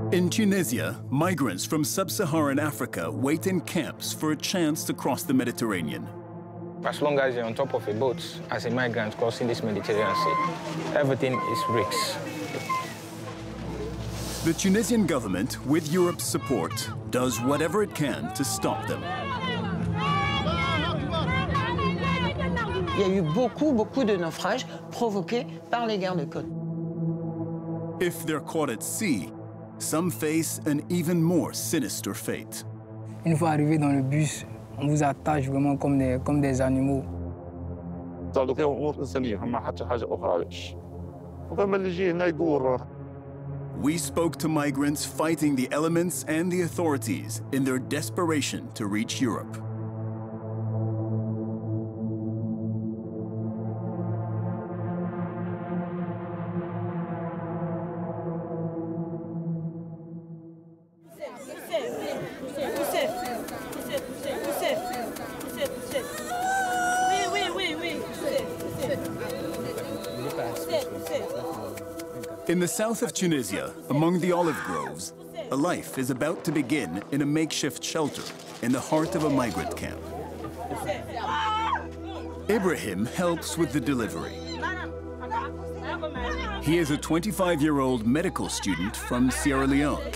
In Tunisia, migrants from sub-Saharan Africa wait in camps for a chance to cross the Mediterranean. As long as you're on top of a boat as a migrant crossing this Mediterranean Sea, everything is risks. The Tunisian government, with Europe's support, does whatever it can to stop them. Il y a eu beaucoup de naufrages provoqués par les guerres de côte. If they're caught at sea, some face an even more sinister fate. Une fois arrivé dans le bus, on vous attache vraiment comme des animaux. We spoke to migrants fighting the elements and the authorities in their desperation to reach Europe. In the south of Tunisia, among the olive groves, a life is about to begin in a makeshift shelter in the heart of a migrant camp. Ibrahim helps with the delivery. He is a 25-year-old medical student from Sierra Leone.